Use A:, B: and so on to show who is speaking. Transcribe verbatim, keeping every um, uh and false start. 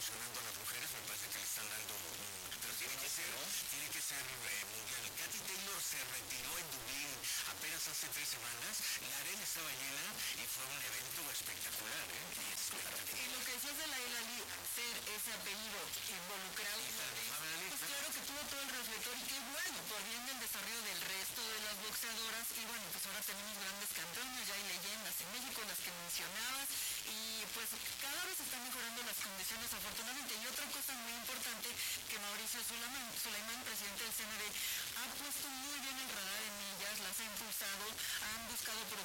A: promocionando a las mujeres, me parece que le están dando un... Pero tiene que ser, tiene que ser eh, mundial. Katy Taylor se retiró en Dublín apenas hace tres semanas, la arena estaba llena y fue un evento espectacular, ¿eh?
B: Y lo que decías de la Hilali, ser ese apellido involucrado, pues claro que tuvo todo el reflector y qué bueno, por bien del desarrollo del resto de las boxeadoras. Y bueno, pues ahora tenemos grandes campeones, ya hay leyendas en México, las que mencionabas, y pues cada vez están mejorando las condiciones afortunadamente. Y otra cosa muy importante que Mauricio Sulaimán, Sulaimán, presidente del C N B, ha puesto muy bien el radar en ellas, las ha impulsado, han buscado